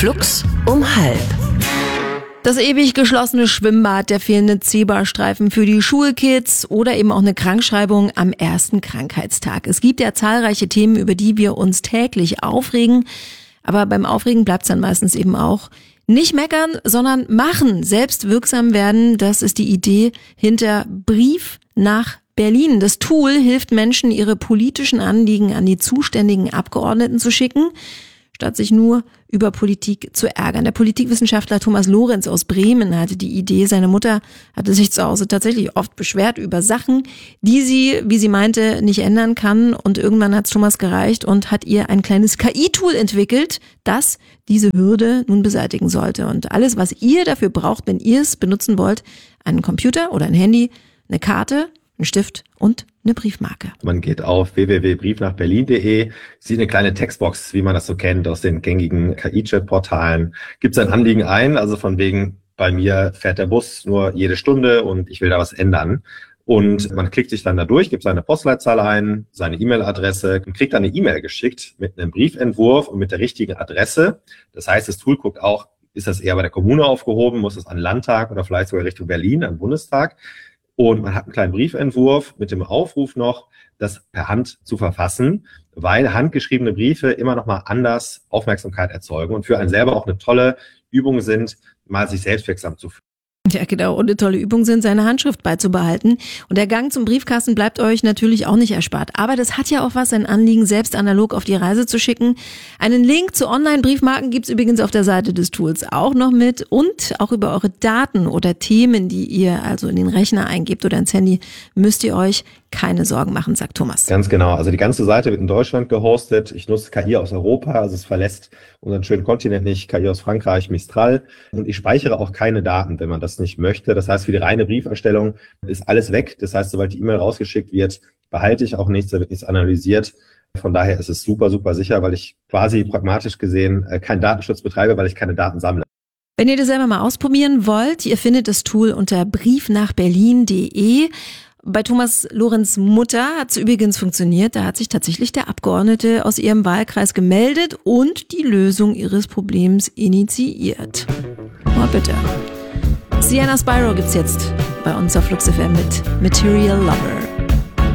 Flux um halb. Das ewig geschlossene Schwimmbad, der fehlende Zebrastreifen für die Schulkids oder eben auch eine Krankschreibung am ersten Krankheitstag. Es gibt ja zahlreiche Themen, über die wir uns täglich aufregen. Aber beim Aufregen bleibt es dann meistens eben auch nicht meckern, sondern machen, selbst wirksam werden. Das ist die Idee hinter Brief nach Berlin. Das Tool hilft Menschen, ihre politischen Anliegen an die zuständigen Abgeordneten zu schicken, statt sich nur über Politik zu ärgern. Der Politikwissenschaftler Thomas Lorenz aus Bremen hatte die Idee. Seine Mutter hatte sich zu Hause tatsächlich oft beschwert über Sachen, die sie, wie sie meinte, nicht ändern kann. Und irgendwann hat es Thomas gereicht und hat ihr ein kleines KI-Tool entwickelt, das diese Hürde nun beseitigen sollte. Und alles, was ihr dafür braucht, wenn ihr es benutzen wollt, einen Computer oder ein Handy, eine Karte, einen Stift und eine Briefmarke. Man geht auf www.briefnachberlin.de, sieht eine kleine Textbox, wie man das so kennt aus den gängigen KI-Chat-Portalen, gibt sein Anliegen ein, also von wegen, bei mir fährt der Bus nur jede Stunde und ich will da was ändern. Und man klickt sich dann da durch, gibt seine Postleitzahl ein, seine E-Mail-Adresse und kriegt dann eine E-Mail geschickt mit einem Briefentwurf und mit der richtigen Adresse. Das heißt, das Tool guckt auch, ist das eher bei der Kommune aufgehoben, muss es an den Landtag oder vielleicht sogar Richtung Berlin, an den Bundestag. Und man hat einen kleinen Briefentwurf mit dem Aufruf noch, das per Hand zu verfassen, weil handgeschriebene Briefe immer noch mal anders Aufmerksamkeit erzeugen und für einen selber auch eine tolle Übung sind, mal sich selbstwirksam zu fühlen. Ja, genau. Und eine tolle Übung sind, seine Handschrift beizubehalten. Und der Gang zum Briefkasten bleibt euch natürlich auch nicht erspart. Aber das hat ja auch was, ein Anliegen selbst analog auf die Reise zu schicken. Einen Link zu Online-Briefmarken gibt's übrigens auf der Seite des Tools auch noch mit. Und auch über eure Daten oder Themen, die ihr also in den Rechner eingebt oder ins Handy, müsst ihr euch keine Sorgen machen, sagt Thomas. Ganz genau. Also die ganze Seite wird in Deutschland gehostet. Ich nutze KI aus Europa, also es verlässt unseren schönen Kontinent nicht. KI aus Frankreich, Mistral. Und ich speichere auch keine Daten, wenn man das nicht möchte. Das heißt, für die reine Brieferstellung ist alles weg. Das heißt, sobald die E-Mail rausgeschickt wird, behalte ich auch nichts, da wird nichts analysiert. Von daher ist es super, super sicher, weil ich quasi pragmatisch gesehen keinen Datenschutz betreibe, weil ich keine Daten sammle. Wenn ihr das selber mal ausprobieren wollt, ihr findet das Tool unter briefnachberlin.de. Bei Thomas Lorenz' Mutter hat es übrigens funktioniert. Da hat sich tatsächlich der Abgeordnete aus ihrem Wahlkreis gemeldet und die Lösung ihres Problems initiiert. Oh, bitte. Sienna Spyro gibt's jetzt bei uns auf Flux FM mit Material Lover.